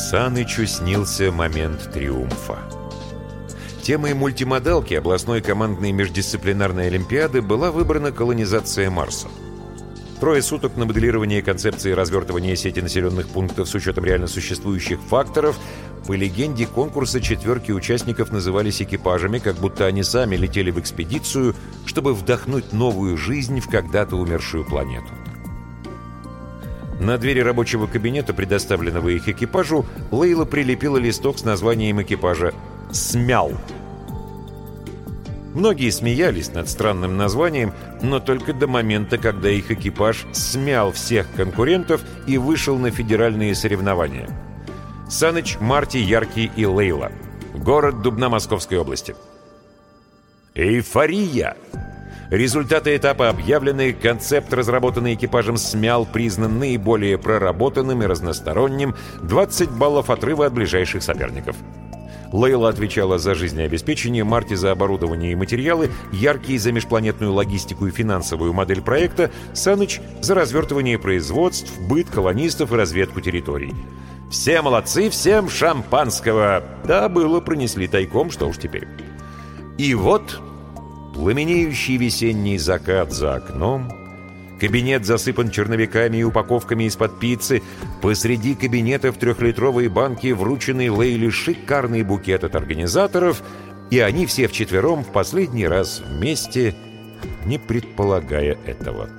Санычу снился момент триумфа. Темой мультимодалки областной командной междисциплинарной олимпиады была выбрана колонизация Марса. 3 суток на моделирование концепции развертывания сети населенных пунктов с учетом реально существующих факторов. По легенде конкурса 4 участников назывались экипажами, как будто они сами летели в экспедицию, чтобы вдохнуть новую жизнь в когда-то умершую планету. На двери рабочего кабинета, предоставленного их экипажу, Лейла прилепила листок с названием экипажа «Смял». Многие смеялись над странным названием, но только до момента, когда их экипаж смял всех конкурентов и вышел на федеральные соревнования. Саныч, Марти, Яркий и Лейла. Город Дубна Московской области. Эйфория! Результаты этапа объявлены, концепт, разработанный экипажем «Смял», признан наиболее проработанным и разносторонним, 20 баллов отрыва от ближайших соперников. Лейла отвечала за жизнеобеспечение, Марти за оборудование и материалы, Яркий за межпланетную логистику и финансовую модель проекта, Саныч за развертывание производств, быт колонистов и разведку территорий. Все молодцы, всем шампанского! Да, было, пронесли тайком, что уж теперь. И вот пламенеющий весенний закат за окном, кабинет засыпан черновиками и упаковками из-под пиццы, посреди кабинета в 3-литровой банке врученный Лейле шикарный букет от организаторов, и они все вчетвером в последний раз вместе, не предполагая этого.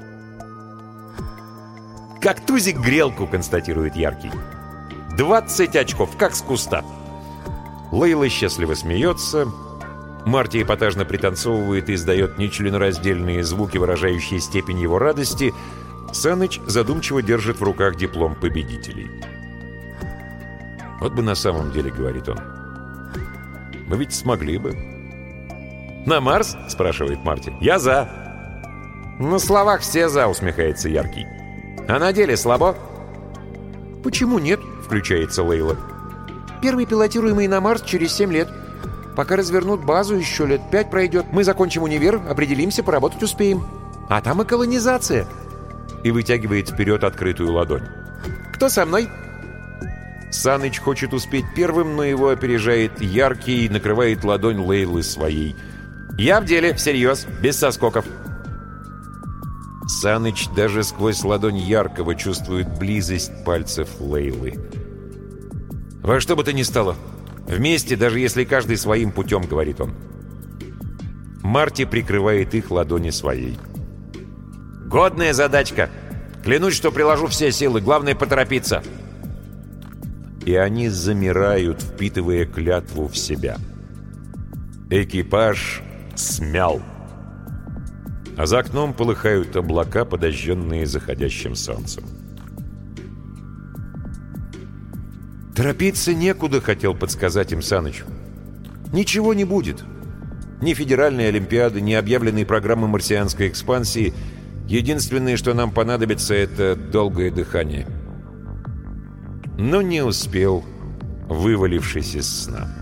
«Как тузик грелку», — констатирует Яркий. 20 очков, как с куста. Лейла счастливо смеется, Марти эпатажно пританцовывает и издает нечленораздельные звуки, выражающие степень его радости. Саныч задумчиво держит в руках диплом победителей. «Вот бы на самом деле, — говорит он, — мы ведь смогли бы». «На Марс?» — спрашивает Марти. «Я за». «На словах все за», — усмехается Яркий. «А на деле слабо?» «Почему нет?» — включается Лейла. «Первый пилотируемый на Марс через 7 лет. Пока развернут базу, еще лет 5 пройдет. Мы закончим универ, определимся, поработать успеем. А там и колонизация». И вытягивает вперед открытую ладонь. «Кто со мной?» Саныч хочет успеть первым, но его опережает Яркий и накрывает ладонь Лейлы своей. «Я в деле, всерьез, без соскоков». Саныч даже сквозь ладонь Яркого чувствует близость пальцев Лейлы. «Во что бы то ни стало, вместе, даже если каждый своим путем», — говорит он. Марти прикрывает их ладони своей. «Годная задачка. Клянусь, что приложу все силы. Главное — поторопиться». И они замирают, впитывая клятву в себя. Экипаж смял. А за окном полыхают облака, подожженные заходящим солнцем. «Торопиться некуда», — хотел подсказать им Саныч. «Ничего не будет. Ни федеральной олимпиады, ни объявленной программы марсианской экспансии. Единственное, что нам понадобится, — это долгое дыхание». Но не успел, вывалившись из сна.